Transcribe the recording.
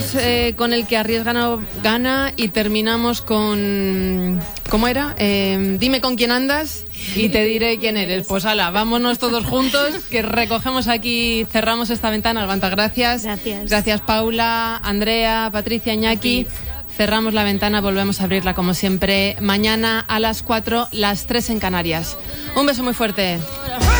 Con el que arriesga no gana y terminamos con... ¿Cómo era? Dime con quién andas y te diré quién eres. Pues ala, vámonos todos juntos, que recogemos aquí, cerramos esta ventana. Alvanta, gracias. Gracias Paula, Andrea, Patricia, Iñaki. Cerramos la ventana, volvemos a abrirla como siempre mañana a las 4, las 3 en Canarias. Un beso muy fuerte.